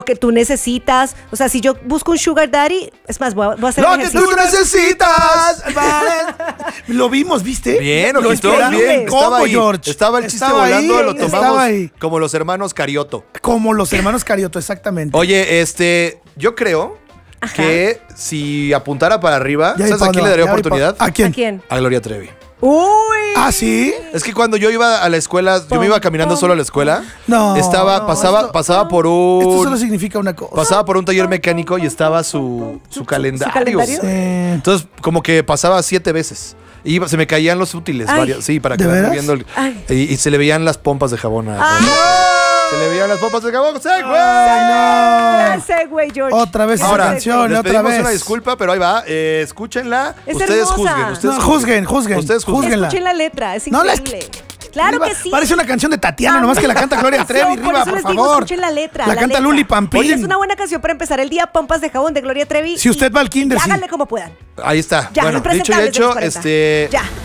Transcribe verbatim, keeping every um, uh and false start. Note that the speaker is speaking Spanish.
que tú necesitas. O sea, si yo busco un sugar daddy, es más, voy a, voy a hacer ¡Lo el que ejercicio. tú necesitas! Vale. Lo vimos, ¿viste? Bien, Lo ojito, esperamos. bien. ¿Cómo, Estaba ahí, George? estaba el chiste Estaba volando, ahí, lo estaba tomamos ahí. como los hermanos Carioto. Como los hermanos Carioto, exactamente. Oye, este, yo creo Ajá. que si apuntara para arriba, Ya vi ¿sabes pa' a quién dónde le daría va, ya vi pa- oportunidad? ¿A quién? ¿A quién? A Gloria Trevi. Uy. ¿Ah, sí? Es que cuando yo iba a la escuela, yo me iba caminando solo a la escuela. No, Estaba, no, pasaba, esto- pasaba por Esto solo un, significa una cosa. pasaba por un taller mecánico y estaba su, su calendario. calendario? Eh, Entonces, como que pasaba siete veces. Y iba- se me caían los útiles, Ay. varias, sí, para ¿De quedar veras? viendo el- Ay. y, y se le veían las pompas de jabón. a- Ay. Se le veían las pompas de jabón. ¡Sí, güey! Ay, no. Ese güey, George. Otra vez esa Ahora, canción, les otra pedimos vez. una disculpa, pero ahí va. Eh, escúchenla. Es ustedes hermosa. juzguen. Ustedes No, juzguen, juzguen. Ustedes juzguen. Júzguenla. Escuchen la letra, es No, la- increíble. Claro Riva, que sí. Parece una canción de Tatiana, nomás que la canta Gloria Canción, Trevi, por Riva, eso por les digo, favor. escuchen la letra. La la canta letra. Luli Pampín. Oye, es una buena canción para empezar el día, Pompas de Jabón de Gloria Trevi. Si usted y- va al kinder, y sí. háganle como puedan. Ahí está. Ya, bueno, dicho y impresentables de los hecho, cuarenta. este. Ya.